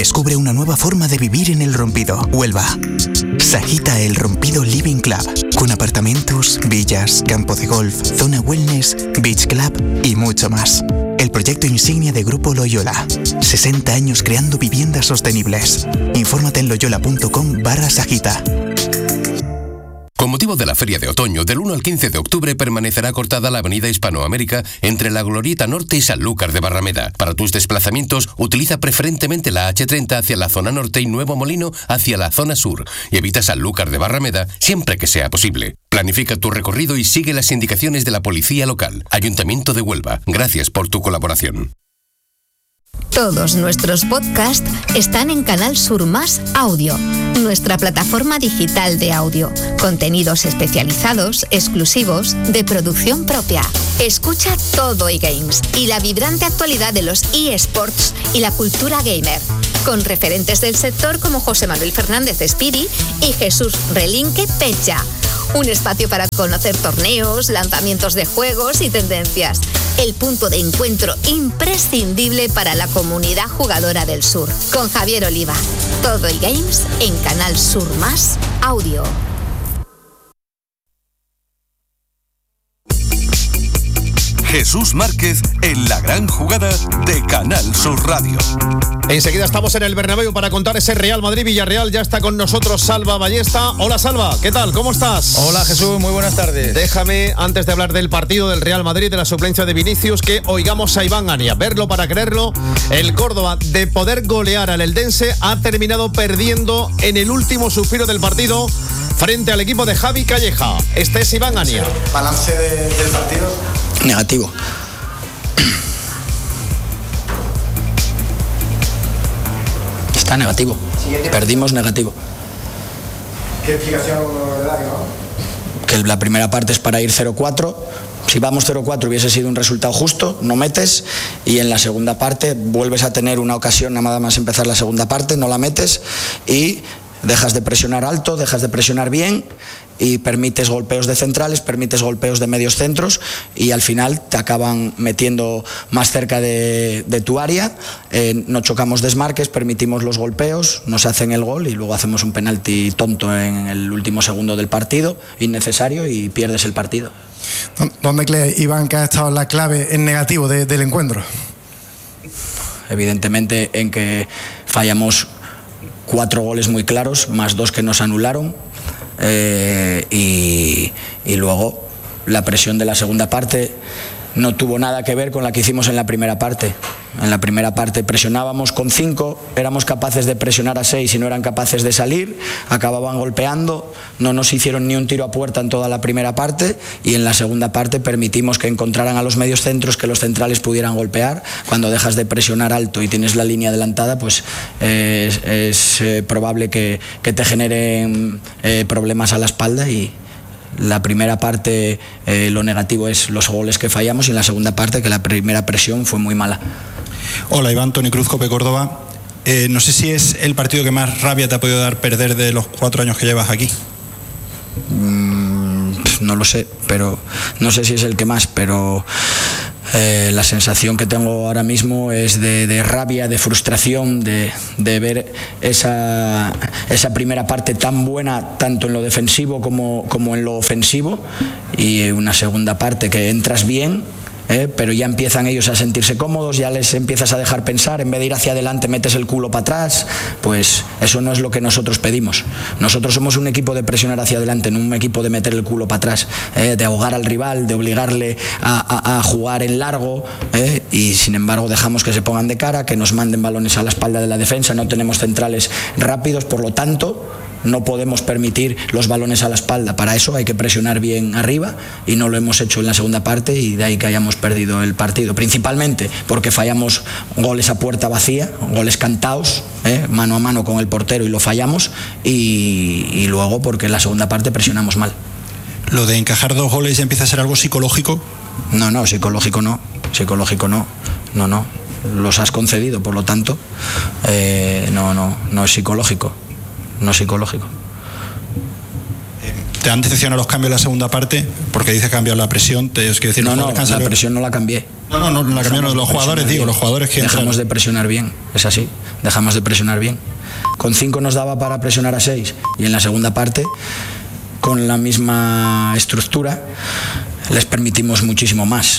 Descubre una nueva forma de vivir en El Rompido, Huelva. Sagita El Rompido Living Club, con apartamentos, villas, campo de golf, zona wellness, beach club y mucho más. El proyecto insignia de Grupo Loyola. 60 años creando viviendas sostenibles. Infórmate en loyola.com/Sagita. Con motivo de la Feria de Otoño, del 1 al 15 de octubre permanecerá cortada la avenida Hispanoamérica entre la Glorieta Norte y Sanlúcar de Barrameda. Para tus desplazamientos, utiliza preferentemente la H30 hacia la zona norte y Nuevo Molino hacia la zona sur, y evita Sanlúcar de Barrameda siempre que sea posible. Planifica tu recorrido y sigue las indicaciones de la policía local. Ayuntamiento de Huelva, gracias por tu colaboración. Todos nuestros podcasts están en Canal Sur Más Audio, nuestra plataforma digital de audio. Contenidos especializados, exclusivos, de producción propia. Escucha todo eGames y la vibrante actualidad de los eSports y la cultura gamer, con referentes del sector como José Manuel Fernández Espiri y Jesús Relinque Pecha. Un espacio para conocer torneos, lanzamientos de juegos y tendencias. El punto de encuentro imprescindible para la comunidad jugadora del sur. Con Javier Oliva. Todo eGames en Canal Sur Más Audio. Jesús Márquez en la gran jugada de Canal Sur Radio. Enseguida estamos en el Bernabéu para contar ese Real Madrid-Villarreal. Ya está con nosotros Salva Ballesta. Hola Salva, ¿qué tal? ¿Cómo estás? Hola Jesús, muy buenas tardes. Déjame, antes de hablar del partido del Real Madrid, de la suplencia de Vinicius, que oigamos a Iván Ania. Verlo para creerlo, el Córdoba, de poder golear al Eldense, ha terminado perdiendo en el último suspiro del partido frente al equipo de Javi Calleja. Este es Iván Ania. ¿Balance del partido? Negativo. Está negativo. Perdimos negativo. ¿Qué explicación le da, no? Que la primera parte es para ir 0-4. Si vamos 0-4 hubiese sido un resultado justo, no metes, y en la segunda parte vuelves a tener una ocasión nada más empezar la segunda parte, no la metes y dejas de presionar alto, dejas de presionar bien y permites golpeos de centrales, permites golpeos de medios centros y al final te acaban metiendo más cerca de tu área. No chocamos desmarques, permitimos los golpeos, nos hacen el gol y luego hacemos un penalti tonto en el último segundo del partido, innecesario, y pierdes el partido. ¿Dónde cree Iván que ha estado la clave en negativo del encuentro? Evidentemente en que fallamos 4 goles muy claros, más 2 que nos anularon, y luego la presión de la segunda parte no tuvo nada que ver con la que hicimos en la primera parte. En la primera parte presionábamos con 5, éramos capaces de presionar a 6 y no eran capaces de salir, acababan golpeando, no nos hicieron ni un tiro a puerta en toda la primera parte, y en la segunda parte permitimos que encontraran a los medios centros, que los centrales pudieran golpear. Cuando dejas de presionar alto y tienes la línea adelantada, pues es probable que te generen problemas a la espalda, y la primera parte lo negativo es los goles que fallamos, y en la segunda parte que la primera presión fue muy mala. Hola Iván, Toni Cruz, Cope Córdoba. No sé si es el partido que más rabia te ha podido dar perder de los 4 años que llevas aquí. No lo sé, pero no sé si es el que más, pero la sensación que tengo ahora mismo es de rabia, de frustración, de ver esa primera parte tan buena, tanto en lo defensivo como en lo ofensivo, y una segunda parte que entras bien, pero ya empiezan ellos a sentirse cómodos, ya les empiezas a dejar pensar, en vez de ir hacia adelante metes el culo para atrás. Pues eso no es lo que nosotros pedimos. Nosotros somos un equipo de presionar hacia adelante, no un equipo de meter el culo para atrás, de ahogar al rival, de obligarle a jugar en largo, y sin embargo dejamos que se pongan de cara, que nos manden balones a la espalda de la defensa. No tenemos centrales rápidos, por lo tanto no podemos permitir los balones a la espalda. Para eso hay que presionar bien arriba, y no lo hemos hecho en la segunda parte, y de ahí que hayamos perdido el partido, principalmente porque fallamos goles a puerta vacía, goles cantados, mano a mano con el portero, y lo fallamos, y luego porque en la segunda parte presionamos mal. ¿Lo de encajar 2 goles ya empieza a ser algo psicológico? No, psicológico no, los has concedido, por lo tanto no es psicológico. No es psicológico. ¿Te han decepcionado los cambios en la segunda parte? Porque dices que ha cambiado la presión. La presión no la cambié. No la cambiaron los jugadores, los jugadores que dejamos de presionar bien, es así, dejamos de presionar bien. Con 5 nos daba para presionar a 6 y en la segunda parte, con la misma estructura, les permitimos muchísimo más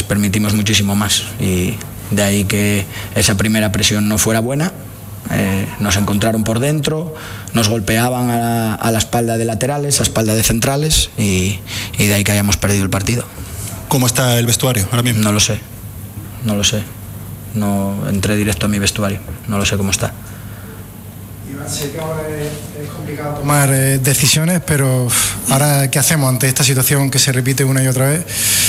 y de ahí que esa primera presión no fuera buena. Nos encontraron por dentro, nos golpeaban a la espalda de laterales, a espalda de centrales y de ahí que hayamos perdido el partido. ¿Cómo está el vestuario ahora mismo? No lo sé. No entré directo a mi vestuario, no lo sé cómo está. Iván, sé que ahora es complicado tomar decisiones, pero ahora ¿qué hacemos ante esta situación que se repite una y otra vez?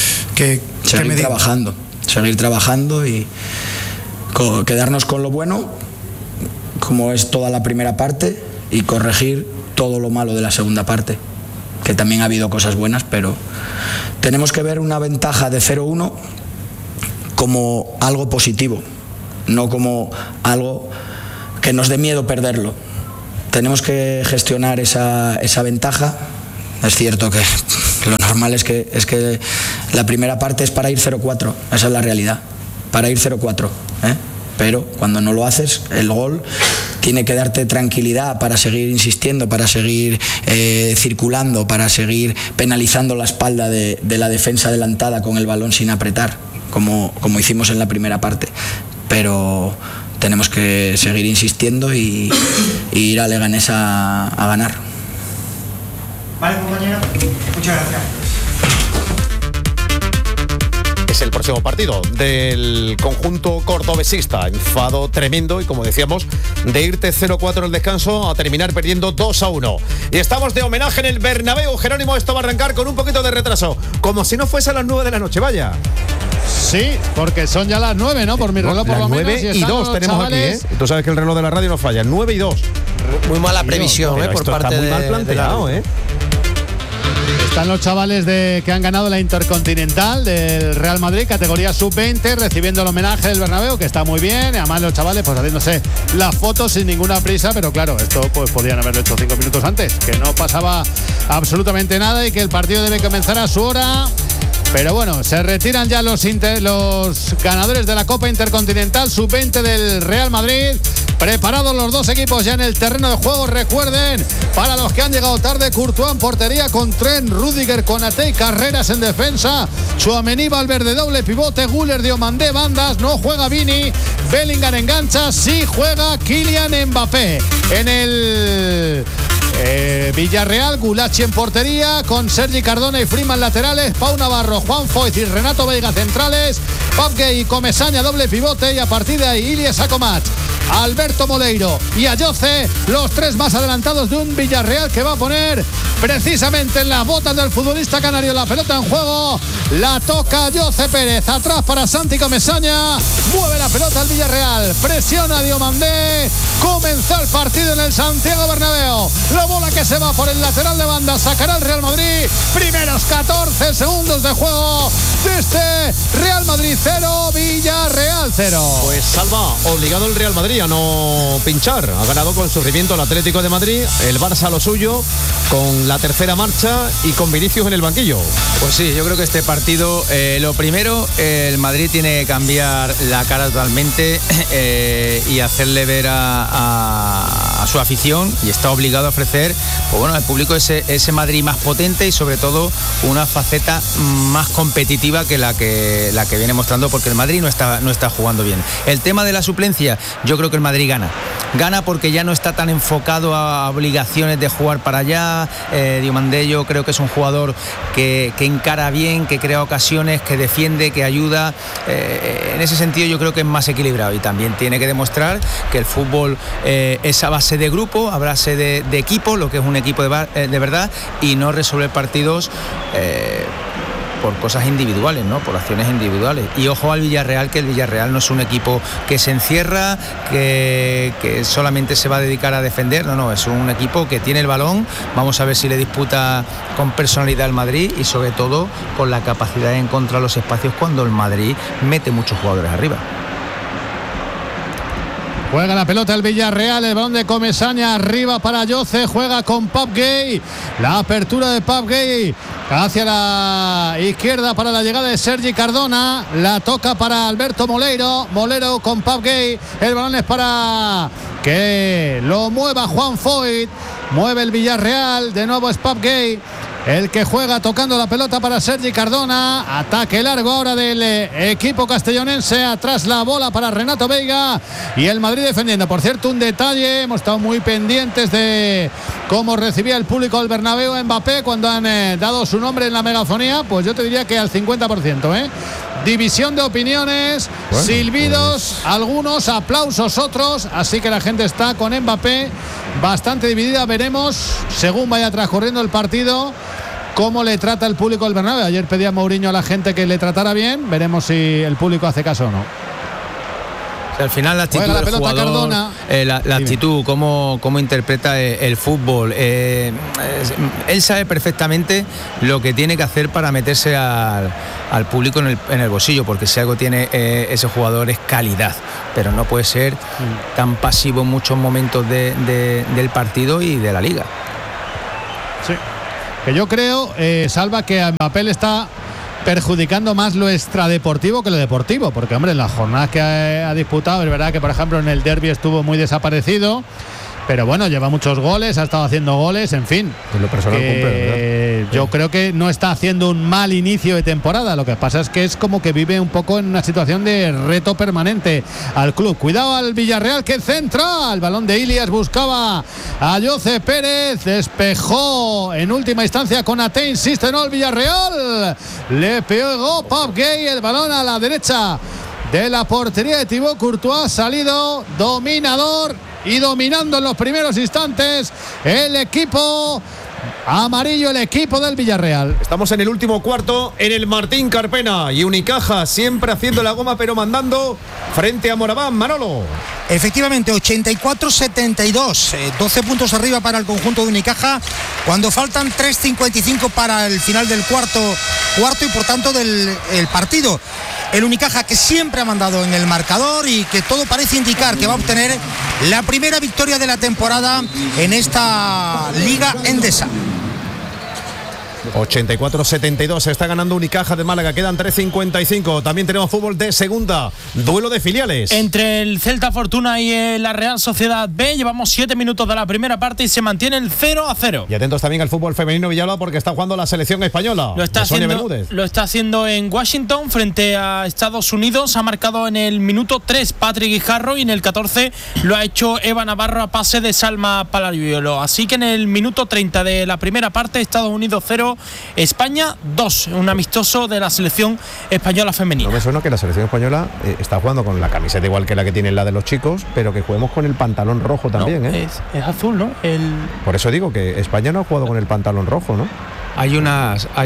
Seguir trabajando y quedarnos con lo bueno, como es toda la primera parte, y corregir todo lo malo de la segunda parte, que también ha habido cosas buenas, pero tenemos que ver una ventaja de 0-1 como algo positivo, no como algo que nos dé miedo perderlo. Tenemos que gestionar esa ventaja. Es cierto que lo normal es que la primera parte es para ir 0-4, esa es la realidad, para ir 0-4, pero cuando no lo haces, el gol tiene que darte tranquilidad para seguir insistiendo, para seguir circulando, para seguir penalizando la espalda de la defensa adelantada con el balón sin apretar, como hicimos en la primera parte. Pero tenemos que seguir insistiendo y ir a Leganés a ganar. Vale, compañero, muchas gracias. Es el próximo partido del conjunto cordobesista. Enfado tremendo y, como decíamos, de irte 0-4 en el descanso a terminar perdiendo 2-1. Y estamos de homenaje en el Bernabéu. Jerónimo, esto va a arrancar con un poquito de retraso, como si no fuese a las 9 de la noche, vaya. Sí, porque son ya las 9, ¿no? Por mi reloj, por lo menos. 9 y 2 tenemos chavales aquí, ¿eh? Tú sabes que el reloj de la radio no falla. 9 y 2. Muy mala previsión, por parte está muy mal planteado, ¿eh? Están los chavales que han ganado la Intercontinental del Real Madrid, categoría sub-20, recibiendo el homenaje del Bernabéu, que está muy bien. Además, los chavales pues haciéndose las fotos sin ninguna prisa, pero claro, esto pues podían haberlo hecho 5 minutos antes, que no pasaba absolutamente nada y que el partido debe comenzar a su hora. Pero bueno, se retiran ya los ganadores de la Copa Intercontinental sub-20 del Real Madrid. Preparados los dos equipos ya en el terreno de juego. Recuerden, para los que han llegado tarde, Courtois en portería con Trent, Rüdiger, Konaté y Carreras en defensa. Tchouaméni, Valverde doble pivote, Güler, Diomandé bandas. No juega Vini, Bellingham engancha. Sí juega Kylian Mbappé. En el Villarreal, Gulachi en portería con Sergi Cardona y Freeman laterales, Pau Navarro, Juan Foyth y Renato Veiga centrales, Papgay y Comesaña doble pivote, y a partir de ahí Ilie Sakomac, Alberto Moleiro y Ayoce, los tres más adelantados de un Villarreal que va a poner precisamente en las botas del futbolista canario la pelota en juego. La toca Ayoce Pérez, atrás para Santi Comesaña, mueve la pelota al Villarreal, presiona a Diomandé. Comenzó el partido en el Santiago Bernabéu. La bola que se va por el lateral de banda sacará el Real Madrid. Primeros 14 segundos de juego de este Real Madrid 0, Villarreal 0. Pues Salva, obligado el Real Madrid a no pinchar. Ha ganado con sufrimiento el Atlético de Madrid, el Barça lo suyo, con la tercera marcha y con Vinicius en el banquillo. Pues sí, yo creo que este partido, lo primero, el Madrid tiene que cambiar la cara totalmente y hacerle ver a su afición, y está obligado a ofrecer pues bueno, al público ese Madrid más potente y sobre todo una faceta más competitiva que la que viene mostrando, porque el Madrid no está jugando bien. El tema de la suplencia, yo creo que el Madrid gana porque ya no está tan enfocado a obligaciones de jugar para allá. Diomandé yo creo que es un jugador que encara bien, que crea ocasiones, que defiende, que ayuda. En ese sentido yo creo que es más equilibrado, y también tiene que demostrar que el fútbol es a base de grupo, a base de equipo, lo que es un equipo de verdad, y no resolver partidos por cosas individuales, ¿no? Por acciones individuales. Y ojo al Villarreal, que el Villarreal no es un equipo que se encierra, que solamente se va a dedicar a defender, no, es un equipo que tiene el balón. Vamos a ver si le disputa con personalidad al Madrid y sobre todo con la capacidad de encontrar los espacios cuando el Madrid mete muchos jugadores arriba. Juega la pelota el Villarreal, el balón de Comesaña arriba para Yoce, juega con Pap Gay, la apertura de Pap Gay hacia la izquierda para la llegada de Sergi Cardona, la toca para Alberto Moleiro con Pap Gay, el balón es para que lo mueva Juan Foyt, mueve el Villarreal, de nuevo es Pap Gay el que juega tocando la pelota para Sergi Cardona. Ataque largo ahora del equipo castellonense. Atrás la bola para Renato Veiga y el Madrid defendiendo. Por cierto, un detalle, hemos estado muy pendientes de cómo recibía el público del Bernabéu a Mbappé cuando han dado su nombre en la megafonía. Pues yo te diría que al 50%, división de opiniones, silbidos, algunos, aplausos otros, así que la gente está con Mbappé bastante dividida. Veremos, según vaya transcurriendo el partido, cómo le trata el público del Bernabéu. Ayer pedía Mourinho a la gente que le tratara bien, veremos si el público hace caso o no. O sea, al final la actitud del jugador, la actitud, cómo interpreta el fútbol, él sabe perfectamente lo que tiene que hacer para meterse al público en el bolsillo, porque si algo tiene ese jugador es calidad, pero no puede ser tan pasivo en muchos momentos del partido y de la liga. Sí, que yo creo, Salva, que a Mbappé le está perjudicando más lo extradeportivo que lo deportivo, porque hombre, en las jornadas que ha disputado es verdad que por ejemplo en el derbi estuvo muy desaparecido, pero bueno, lleva muchos goles, ha estado haciendo goles, en fin. En lo personal cumple, yo creo que no está haciendo un mal inicio de temporada, lo que pasa es que es como que vive un poco en una situación de reto permanente al club. Cuidado al Villarreal que centra, el balón de Ilias buscaba a Yoce Pérez, despejó en última instancia con Ate, insiste no el Villarreal, le pegó Pap Gay, el balón a la derecha de la portería de Thibaut Courtois, salido dominador y dominando en los primeros instantes el equipo amarillo, el equipo del Villarreal. Estamos en el último cuarto en el Martín Carpena y Unicaja siempre haciendo la goma pero mandando frente a Moraván. Manolo. Efectivamente, 84-72, 12 puntos arriba para el conjunto de Unicaja cuando faltan 3:55 para el final del cuarto y por tanto del partido. El Unicaja que siempre ha mandado en el marcador y que todo parece indicar que va a obtener la primera victoria de la temporada en esta Liga Endesa. 84-72, se está ganando Unicaja de Málaga, quedan 3:55. También tenemos fútbol de segunda, duelo de filiales. Entre el Celta Fortuna y la Real Sociedad B, llevamos 7 minutos de la primera parte y se mantiene el 0-0. Y atentos también al fútbol femenino Villalba porque está jugando la selección española. Lo está haciendo en Washington frente a Estados Unidos, ha marcado en el minuto 3 Patrick Guijarro y en el 14 lo ha hecho Eva Navarro a pase de Salma Palariuelo. Así que en el minuto 30 de la primera parte, Estados Unidos 0, España 2, un amistoso de la selección española femenina. No me suena que la selección española está jugando con la camiseta igual que la que tiene la de los chicos, pero que juguemos con el pantalón rojo también, no, es azul, ¿no? Por eso digo que España no ha jugado con el pantalón rojo, ¿no? Hay un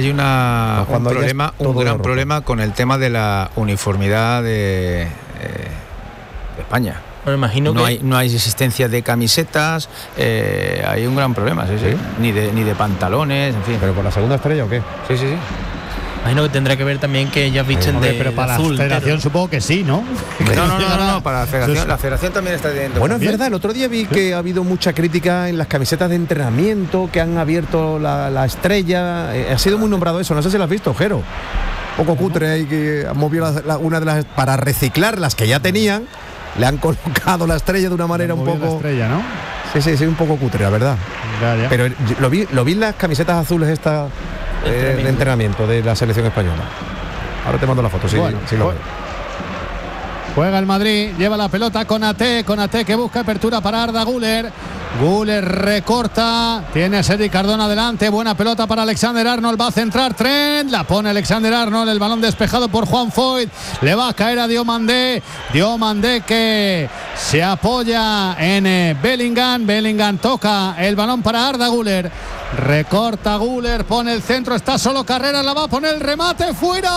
gran problema con el tema de la uniformidad de España. Bueno, imagino no hay existencia de camisetas, hay un gran problema, sí. Ni de pantalones, en fin. ¿Pero por la segunda estrella o qué? Sí. Imagino que tendrá que ver también que ellas visten pero para azul, la federación supongo que sí, ¿no? No, para la federación también está dentro. Bueno, es verdad, el otro día vi que ha habido mucha crítica en las camisetas de entrenamiento, que han abierto la estrella, ha sido muy nombrado eso, no sé si lo has visto, Jero. Un poco cutre ahí que han movido una de las para reciclar las que ya tenían. Le han colocado la estrella de una manera un poco... La estrella, ¿no? Sí, un poco cutre, la verdad. Ya. Pero lo vi en las camisetas azules estas de entrenamiento de la selección española. Ahora te mando la foto, sí lo veo. Juega el Madrid, lleva la pelota con Ate que busca apertura para Arda Güler. Güler recorta, tiene a Sergi Cardona adelante, buena pelota para Alexander Arnold, va a centrar Trent, la pone Alexander Arnold, el balón despejado por Juan Foyt, le va a caer a Diomandé que se apoya en Bellingham toca el balón para Arda Güler, Recorta Güler, pone el centro, está solo Carreras, la va a poner el remate, fuera.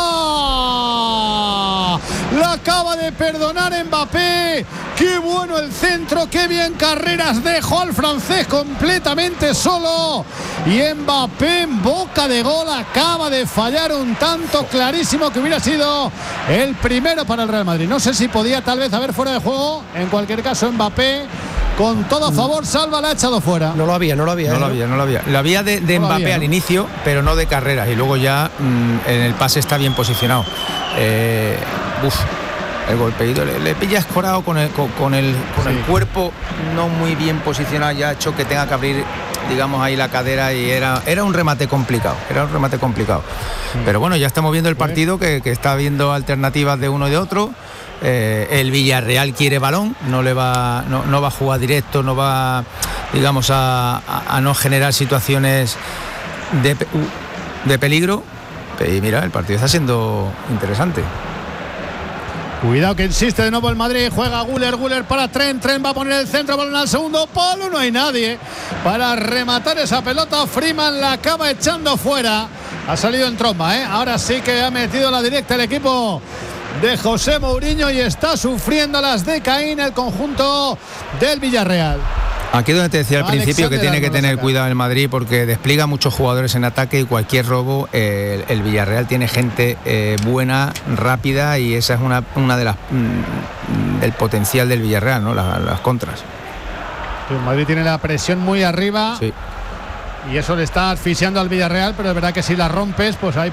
La acaba de perdonar Mbappé. Qué bueno el centro, qué bien Carreras, dejó al francés completamente solo. Y Mbappé en boca de gol acaba de fallar un tanto clarísimo que hubiera sido el primero para el Real Madrid. No sé si podía tal vez haber fuera de juego. En cualquier caso, Mbappé con todo a favor, salva, la ha echado fuera. No lo había. Lo había de Mbappé al inicio, pero no de Carreras. Y luego ya en el pase está bien posicionado. El golpeito le pilla escorado con el cuerpo no muy bien posicionado, ya ha hecho que tenga que abrir, digamos, ahí la cadera, y era un remate complicado. Pero bueno, ya estamos viendo el partido, que está viendo alternativas de uno y de otro. El Villarreal quiere balón, no va a jugar directo, no va, digamos, a no generar situaciones de peligro. Y mira, el partido está siendo interesante. Cuidado que insiste de nuevo el Madrid, juega Güler para Trent va a poner el centro, balón al segundo palo, no hay nadie para rematar esa pelota. Freeman la acaba echando fuera, ha salido en tromba, ahora sí que ha metido la directa el equipo de José Mourinho y está sufriendo las de Caín el conjunto del Villarreal. Aquí donde te decía al principio que tiene que tener cuidado el Madrid, porque despliega muchos jugadores en ataque y cualquier robo, el Villarreal tiene gente buena, rápida, y esa es una de las del potencial del Villarreal, ¿no? Las contras. El Madrid tiene la presión muy arriba, sí, y eso le está asfixiando al Villarreal, pero es verdad que si la rompes, pues hay